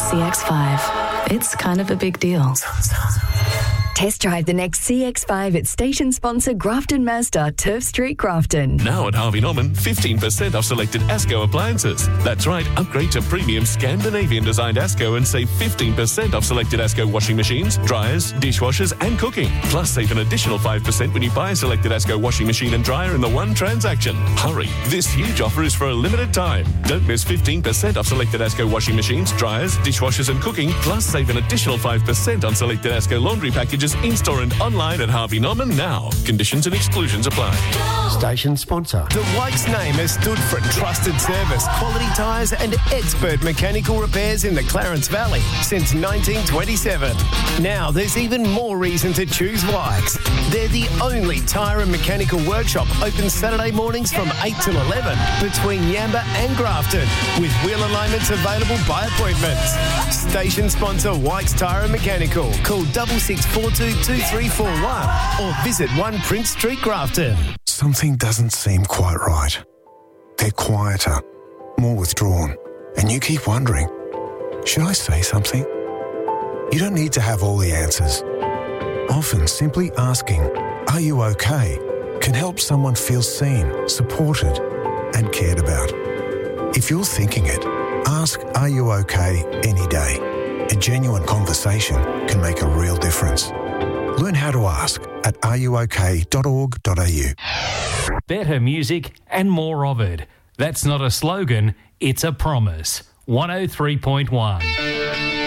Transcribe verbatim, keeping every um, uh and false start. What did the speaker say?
C X five. It's kind of a big deal. Test drive the next C X five at station sponsor Grafton Mazda, Turf Street, Grafton. Now at Harvey Norman, fifteen percent off selected ASCO appliances. That's right, upgrade to premium Scandinavian designed ASCO and save fifteen percent off selected ASCO washing machines, dryers, dishwashers and cooking. Plus save an additional five percent when you buy a selected ASCO washing machine and dryer in the one transaction. Hurry, this huge offer is for a limited time. Don't miss fifteen percent off selected ASCO washing machines, dryers, dishwashers and cooking. Plus save an additional five percent on selected ASCO laundry packages in-store and online at Harvey Norman now. Conditions and exclusions apply. Station sponsor. The Wakes name has stood for trusted service, quality tyres and expert mechanical repairs in the Clarence Valley since nineteen twenty-seven. Now there's even more reason to choose Wakes. They're the only tyre and mechanical workshop open Saturday mornings from eight till eleven between Yamba and Grafton, with wheel alignments available by appointment. Station sponsor Wakes Tyre and Mechanical. Call double six four two two three four one or visit one Prince Street, Grafton. Something doesn't seem quite right. They're quieter, more withdrawn, and you keep wondering, should I say something? You don't need to have all the answers. Often simply asking, are you okay, can help someone feel seen, supported, and cared about. If you're thinking it, ask, are you okay, any day. A genuine conversation can make a real difference. Learn how to ask at are you okay dot org dot a u. Better music and more of it. That's not a slogan, it's a promise. one oh three point one.